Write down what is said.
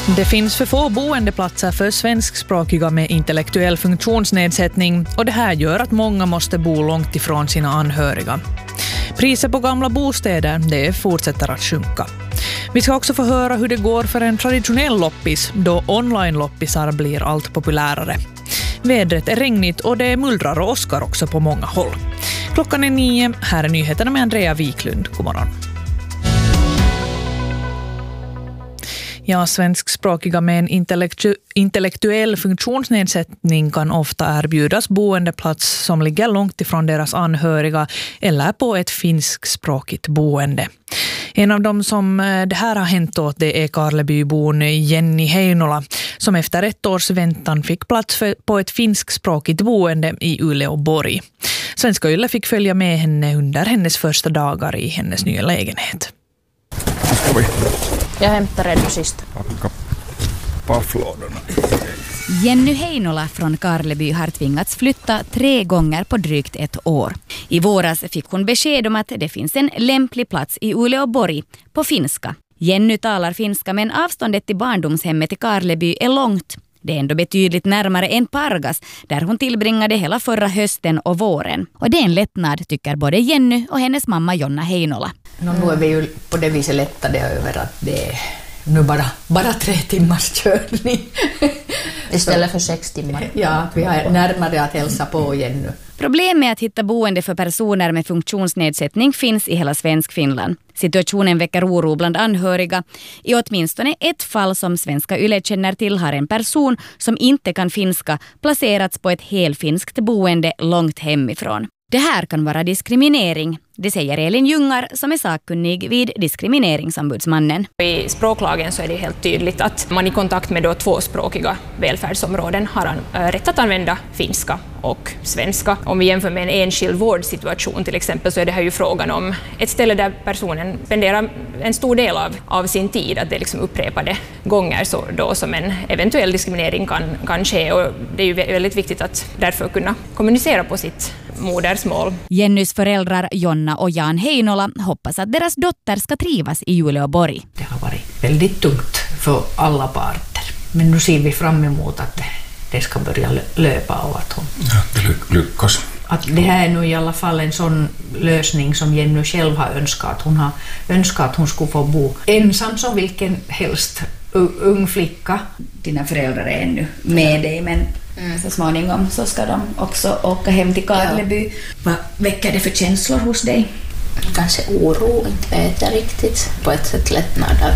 Det finns för få boendeplatser för svenskspråkiga med intellektuell funktionsnedsättning och det här gör att många måste bo långt ifrån sina anhöriga. Priset på gamla bostäder det fortsätter att sjunka. Vi ska också få höra hur det går för en traditionell loppis då online-loppisar blir allt populärare. Vädret är regnigt och det mullrar och åskar också på många håll. Klockan är 9, här är nyheterna med Andrea Wiklund. God morgon. Ja, svenskspråkiga med en intellektuell funktionsnedsättning kan ofta erbjudas boendeplats som ligger långt ifrån deras anhöriga eller på ett finskspråkigt boende. En av dem som det här har hänt åt det är Karlebybon Jenny Heinola som efter 1 års väntan fick plats på ett finskspråkigt boende i Uleåborg. Svenska Yle fick följa med henne under hennes första dagar i hennes nya lägenhet. Jag hämtar redan sist. Packa pafflådorna. Jenny Heinola från Karleby har tvingats flytta 3 gånger på drygt 1 år. I våras fick hon besked om att det finns en lämplig plats i Uleåborg på finska. Jenny talar finska men avståndet till barndomshemmet i Karleby är långt. Det är ändå betydligt närmare än Pargas där hon tillbringade hela förra hösten och våren. Och det är en lättnad tycker både Jenny och hennes mamma Jonna Heinola. Nu är vi ju på det viset lättade över att det är nu bara 3 timmars körning. Istället för 6 timmar. Ja, vi har närmare att hälsa på igen nu. Problem med att hitta boende för personer med funktionsnedsättning finns i hela Svenskfinland. Situationen väcker oro bland anhöriga. I åtminstone ett fall som Svenska Yle känner till har en person som inte kan finska placerats på ett helfinskt boende långt hemifrån. Det här kan vara diskriminering, det säger Elin Jungar som är sakkunnig vid diskrimineringsombudsmannen. I språklagen så är det helt tydligt att man i kontakt med 2-språkiga välfärdsområden har rätt att använda finska och svenska. Om vi jämför med en enskild vårdsituation till exempel så är det här ju frågan om ett ställe där personen spenderar en stor del av sin tid, att det liksom upprepade gånger så då som en eventuell diskriminering kan ske, och det är ju väldigt viktigt att därför kunna kommunicera på sitt modersmål. Jennys föräldrar Jonna och Jan Heinola hoppas att deras dotter ska trivas i Uleåborg. Det har varit väldigt tungt för alla parter. Men nu ser vi fram emot att det ska börja löpa och att hon... Ja, det lyckas. Att det här är nu i alla fall en sån lösning som Jenny själv har önskat. Hon har önskat att hon skulle få bo ensam som vilken helst ung flicka. Dina föräldrar är ännu med dig men så småningom så ska de också åka hem till Karleby. Ja. Vad väcker det för känslor hos dig? Kanske oro, inte vet jag riktigt. På ett sätt lättnad